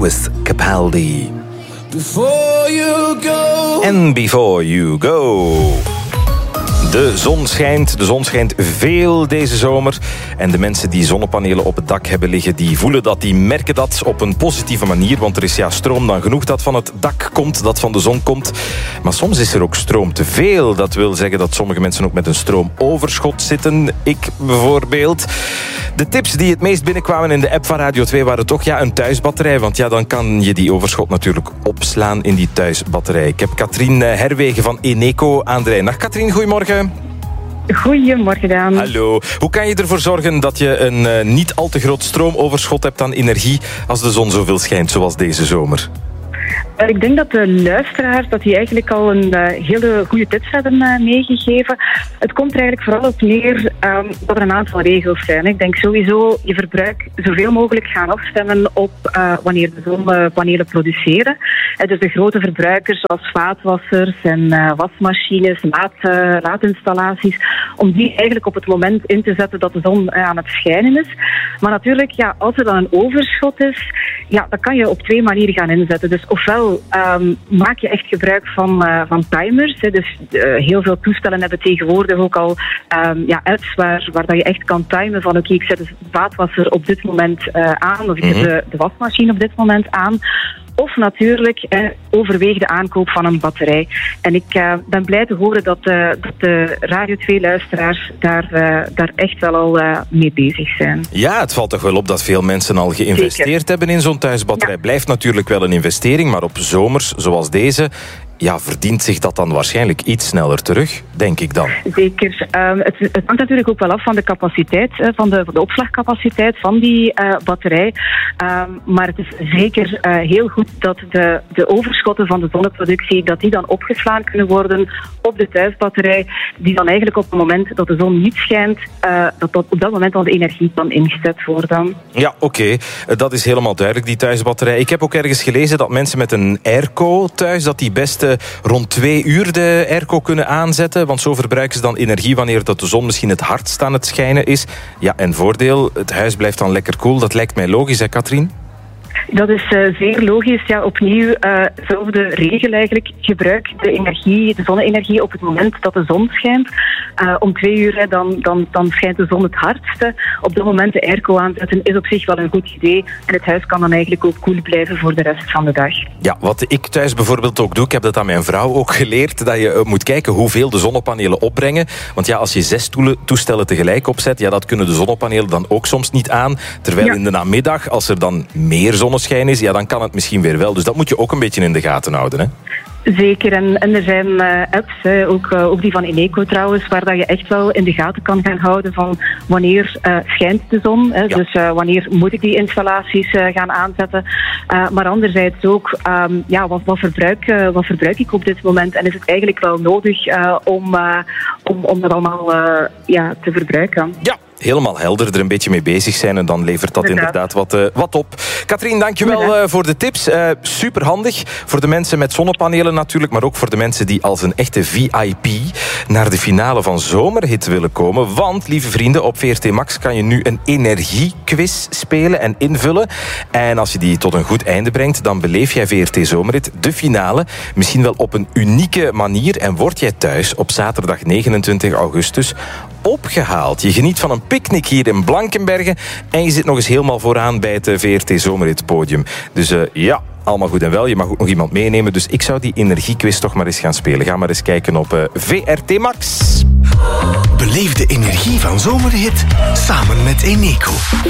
with Capaldi. Before you go. And before you go. De zon schijnt veel deze zomer. En de mensen die zonnepanelen op het dak hebben liggen, die voelen dat, die merken dat op een positieve manier. Want er is stroom dan genoeg dat van het dak komt, dat van de zon komt. Maar soms is er ook stroom te veel. Dat wil zeggen dat sommige mensen ook met een stroomoverschot zitten. Ik bijvoorbeeld. De tips die het meest binnenkwamen in de app van Radio 2 waren toch een thuisbatterij. Want dan kan je die overschot natuurlijk opslaan in die thuisbatterij. Ik heb Katrien Herwegen van Eneco aan de lijn. Dag Katrien, goedemorgen. Goedemorgen, Daan. Hallo. Hoe kan je ervoor zorgen dat je een niet al te groot stroomoverschot hebt aan energie als de zon zoveel schijnt zoals deze zomer? Ik denk dat de luisteraars dat die eigenlijk al een hele goede tips hebben meegegeven. Het komt er eigenlijk vooral op neer dat er een aantal regels zijn. Ik denk sowieso je verbruik zoveel mogelijk gaan afstemmen op wanneer de zonnepanelen produceren. Dus de grote verbruikers zoals vaatwassers en wasmachines, laadinstallaties, om die eigenlijk op het moment in te zetten dat de zon aan het schijnen is. Maar natuurlijk, als er dan een overschot is, dan kan je op twee manieren gaan inzetten. Dus ofwel maak je echt gebruik van timers. Dus heel veel toestellen hebben tegenwoordig ook al apps waar dat je echt kan timen van oké, ik zet de vaatwasser op dit moment aan of ik zet de wasmachine op dit moment aan. Of natuurlijk overweeg de aankoop van een batterij. En ik ben blij te horen dat de Radio 2-luisteraars daar echt wel al mee bezig zijn. Ja, het valt toch wel op dat veel mensen al geïnvesteerd hebben in zo'n thuisbatterij. Ja. Blijft natuurlijk wel een investering, maar op zomers zoals deze verdient zich dat dan waarschijnlijk iets sneller terug, denk ik dan. Zeker. Het hangt natuurlijk ook wel af van de capaciteit, van de opslagcapaciteit van die batterij. Maar het is zeker heel goed dat de overschotten van de zonneproductie, dat die dan opgeslaan kunnen worden op de thuisbatterij, die dan eigenlijk op het moment dat de zon niet schijnt, dat op dat moment al de energie kan ingezet worden. Ja, oké. Dat is helemaal duidelijk, die thuisbatterij. Ik heb ook ergens gelezen dat mensen met een airco thuis, dat die best rond 2 uur de airco kunnen aanzetten, want zo verbruiken ze dan energie wanneer dat de zon misschien het hardst aan het schijnen is. Ja, en voordeel, het huis blijft dan lekker koel. Dat lijkt mij logisch, hè, Katrien? Dat is zeer logisch. Ja, opnieuw, zelfde regel eigenlijk. Gebruik de zonne-energie op het moment dat de zon schijnt. Om 2 uur, dan schijnt de zon het hardste. Op dat moment de airco aanzetten is op zich wel een goed idee. En het huis kan dan eigenlijk ook koel blijven voor de rest van de dag. Ja, wat ik thuis bijvoorbeeld ook doe, ik heb dat aan mijn vrouw ook geleerd, dat je moet kijken hoeveel de zonnepanelen opbrengen. Want als je 6 toestellen tegelijk opzet, dat kunnen de zonnepanelen dan ook soms niet aan. Terwijl in de namiddag, als er dan meer zonneschijn is, dan kan het misschien weer wel. Dus dat moet je ook een beetje in de gaten houden, hè? Zeker, en er zijn apps, ook die van Eneco trouwens, waar dat je echt wel in de gaten kan gaan houden van wanneer schijnt de zon. Ja. Dus wanneer moet ik die installaties gaan aanzetten. Maar anderzijds ook, wat verbruik ik op dit moment? En is het eigenlijk wel nodig om dat allemaal te verbruiken? Ja. Helemaal helder, er een beetje mee bezig zijn en dan levert dat inderdaad wat op. Katrien, dankjewel voor de tips. Superhandig voor de mensen met zonnepanelen natuurlijk, maar ook voor de mensen die als een echte VIP naar de finale van Zomerhit willen komen. Want, lieve vrienden, op VRT Max kan je nu een energiequiz spelen en invullen. En als je die tot een goed einde brengt, dan beleef jij VRT Zomerhit, de finale, misschien wel op een unieke manier. En word jij thuis op zaterdag 29 augustus opgehaald. Je geniet van een picknick hier in Blankenberge en je zit nog eens helemaal vooraan bij het VRT Zomerhit podium. Dus allemaal goed en wel. Je mag ook nog iemand meenemen, dus ik zou die energiequiz toch maar eens gaan spelen. Ga maar eens kijken op VRT Max. Beleef de energie van Zomerhit samen met Eneco.